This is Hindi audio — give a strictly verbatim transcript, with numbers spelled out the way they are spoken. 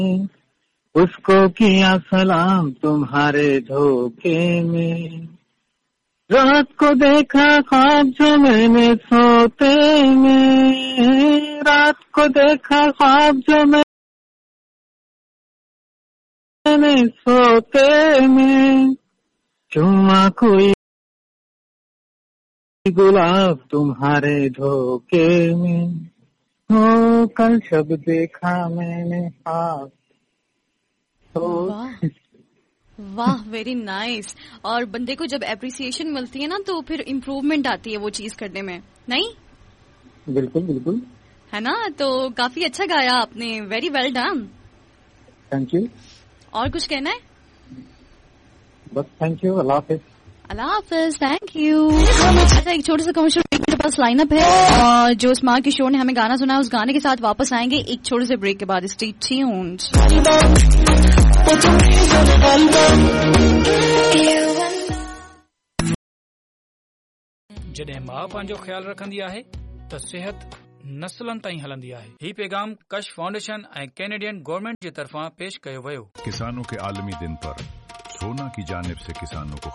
उसको किया सलाम तुम्हारे धोखे में, रात को देखा ख्वाब जो मैंने सोते में, रात को देखा ख्वाब जो मैंने सोते में, चुमा कोई गुलाब तुम्हारे धोखे में, हो कल शब देखा मैंने ख्वाब। वाह वाह, वेरी नाइस। और बंदे को जब एप्रिसिएशन मिलती है ना तो फिर इम्प्रूवमेंट आती है वो चीज करने में, नहीं? बिल्कुल बिल्कुल, है ना? तो काफी अच्छा गाया आपने, very well done. Thank you. और कुछ कहना है? बस thank you, Allah Hafiz. Allah Hafiz, thank you. अच्छा, एक छोटे से कमर्शियल ब्रेक मेरे पास लाइनअप है, और जो स्मार्ट किशोर ने हमें गाना सुना है उस गाने के साथ वापस आएंगे एक छोटे से ब्रेक के बाद। Stay tuned. जॾहिं माउ पंहिंजो ख्याल रखंदी आहे त सेहत नस्लनि ताईं हलंदी आहे। ही पैगाम कश फाउंडेशन ऐं कैनेडियन गवर्नमेंट जे तरफ़ां पेश कयो वियो। किसानों के आलमी दिन पर सोना की जानिब से किसानों को